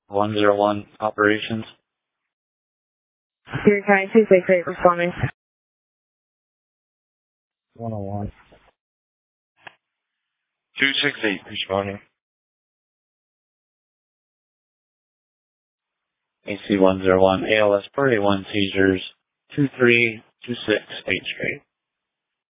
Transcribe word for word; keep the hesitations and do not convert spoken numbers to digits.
one zero one, operations. Erie County two six eight responding. one oh one. two six eight responding. A C one zero one, A L S per A one seizures, two three two six eight straight.